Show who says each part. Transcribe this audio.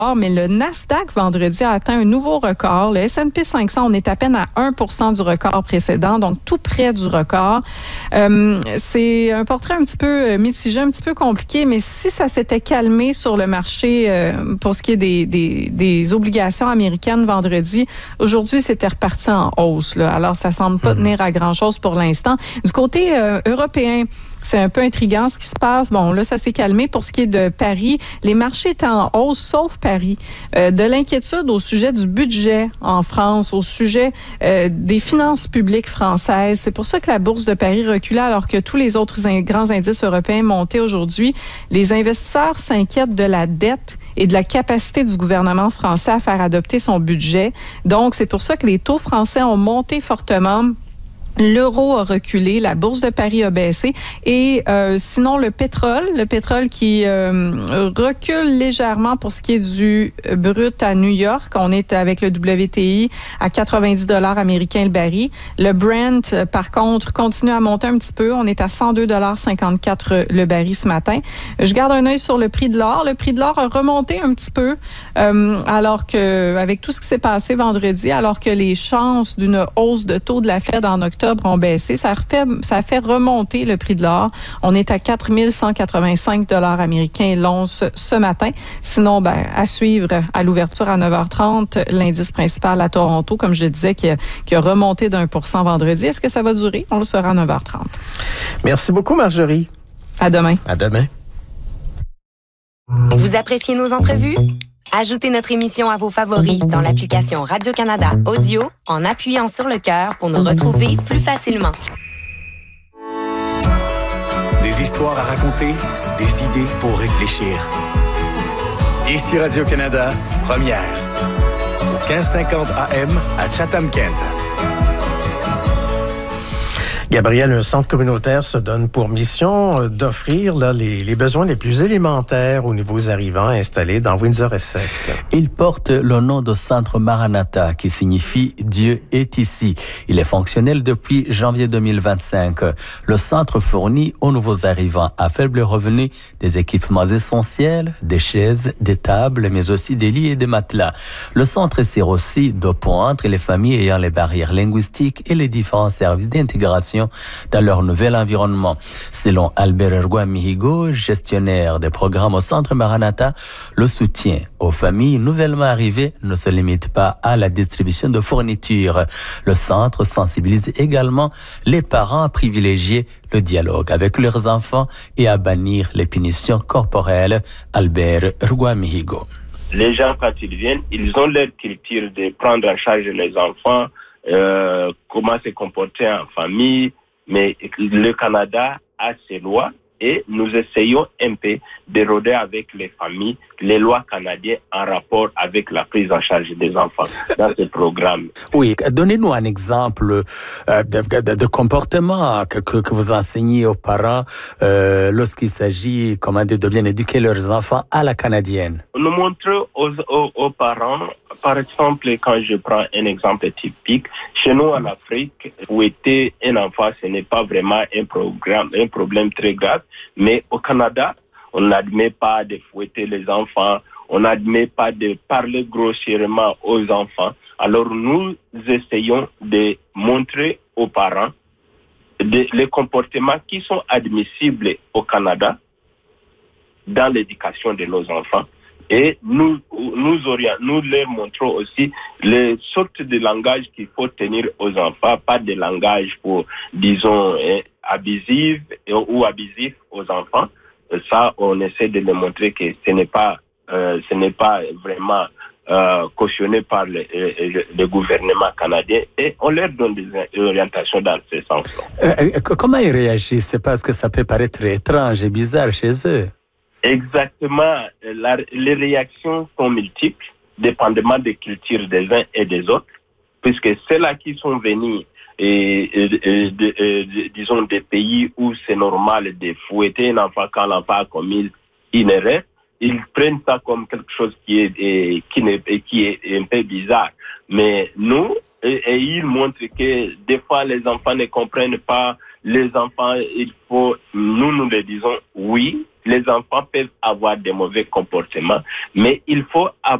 Speaker 1: Mais le Nasdaq, vendredi, a atteint un nouveau record. Le S&P 500, on est à peine à 1% du record précédent, donc tout près du record. C'est un portrait un petit peu mitigé, un petit peu compliqué, mais si ça s'était calmé sur le marché pour ce qui est des obligations américaines vendredi, aujourd'hui, c'était reparti en hausse, là. Alors, ça semble pas tenir à grand-chose pour l'instant. Du côté européen, c'est un peu intriguant ce qui se passe. Bon, là, ça s'est calmé. Pour ce qui est de Paris, les marchés étaient en hausse, sauf Paris. De l'inquiétude au sujet du budget en France, au sujet des finances publiques françaises. C'est pour ça que la bourse de Paris reculait alors que tous les autres grands indices européens montaient aujourd'hui. Les investisseurs s'inquiètent de la dette et de la capacité du gouvernement français à faire adopter son budget. Donc, c'est pour ça que les taux français ont monté fortement. L'euro a reculé, la bourse de Paris a baissé et sinon le pétrole qui recule légèrement pour ce qui est du brut à New York. On est avec le WTI à 90 $ américains le baril. Le Brent, par contre, continue à monter un petit peu. On est à 102,54 $ le baril ce matin. Je garde un œil sur le prix de l'or. Le prix de l'or a remonté un petit peu alors que, avec tout ce qui s'est passé vendredi, alors que les chances d'une hausse de taux de la Fed en octobre ont baissé. Ça a fait remonter le prix de l'or. On est à 4 185 $ américains l'once ce matin. Sinon, à suivre à l'ouverture à 9h30, l'indice principal à Toronto, comme je le disais, qui a remonté d'1% vendredi. Est-ce que ça va durer? On le saura à 9h30.
Speaker 2: Merci beaucoup, Marjorie.
Speaker 1: À demain.
Speaker 2: À demain.
Speaker 3: Vous appréciez nos entrevues? Ajoutez notre émission à vos favoris dans l'application Radio-Canada Audio en appuyant sur le cœur pour nous retrouver plus facilement.
Speaker 4: Des histoires à raconter, des idées pour réfléchir. Ici Radio-Canada, première. Au 1550 AM à Chatham-Kent.
Speaker 2: Gabriel, un centre communautaire se donne pour mission d'offrir les besoins les plus élémentaires aux nouveaux arrivants installés dans Windsor-Essex.
Speaker 5: Il porte le nom de Centre Maranatha, qui signifie Dieu est ici. Il est fonctionnel depuis janvier 2025. Le centre fournit aux nouveaux arrivants à faible revenu des équipements essentiels, des chaises, des tables, mais aussi des lits et des matelas. Le centre sert aussi de pont entre les familles ayant les barrières linguistiques et les différents services d'intégration dans leur nouvel environnement. Selon Albert Ergua-Mihigo, gestionnaire des programmes au Centre Maranatha, le soutien aux familles nouvellement arrivées ne se limite pas à la distribution de fournitures. Le centre sensibilise également les parents à privilégier le dialogue avec leurs enfants et à bannir les punitions corporelles. Albert Ergua-Mihigo.
Speaker 6: Les gens, quand ils viennent, ils ont leur culture de prendre en charge les enfants, comment se comporter en famille, mais le Canada a ses lois et nous essayons un peu de rôder avec les familles les lois canadiennes en rapport avec la prise en charge des enfants dans ce programme.
Speaker 5: Oui, donnez-nous un exemple de comportement que vous enseignez aux parents lorsqu'il s'agit de bien éduquer leurs enfants à la canadienne.
Speaker 6: Nous montrons aux parents, par exemple, quand je prends un exemple typique, chez nous en Afrique, fouetter un enfant, ce n'est pas vraiment un problème très grave, mais au Canada, on n'admet pas de fouetter les enfants, on n'admet pas de parler grossièrement aux enfants. Alors nous essayons de montrer aux parents les comportements qui sont admissibles au Canada dans l'éducation de nos enfants. Et nous leur montrons aussi les sortes de langage qu'il faut tenir aux enfants, pas de langage pour, disons, abusif aux enfants. Ça, on essaie de leur montrer que ce n'est pas vraiment cautionné par le gouvernement canadien et on leur donne des orientations dans ce sens-là.
Speaker 5: Comment ils réagissent? C'est parce que ça peut paraître étrange et bizarre chez eux.
Speaker 6: Exactement. Les réactions sont multiples, dépendamment des cultures des uns et des autres, puisque ceux-là qui sont venus disons des pays où c'est normal de fouetter un enfant quand l'enfant a commis une erreur, ils prennent ça comme quelque chose qui est un peu bizarre. Mais nous, et ils montrent que des fois les enfants ne comprennent pas. Les enfants, nous les disons oui, les enfants peuvent avoir des mauvais comportements, mais il faut